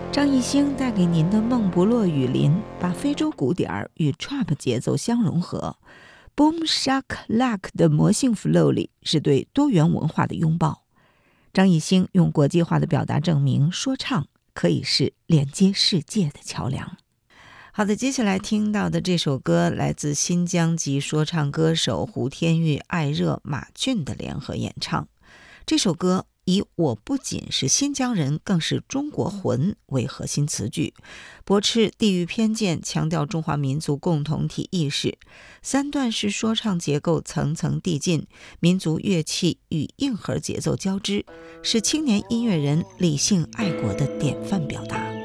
张艺兴带给您的梦不落雨林，把非洲鼓点与 trap 节奏相融合。Boom Shack Lack 的魔性 flow 里是对多元文化的拥抱。张艺兴用国际化的表达证明，说唱可以是连接世界的桥梁。好的，接下来听到的这首歌来自新疆籍说唱歌手胡天玉、艾热、马俊的联合演唱。这首歌以我不仅是新疆人，更是中国魂为核心词句，驳斥地域偏见，强调中华民族共同体意识。三段式说唱结构层层递进，民族乐器与硬核节奏交织，是青年音乐人理性爱国的典范表达。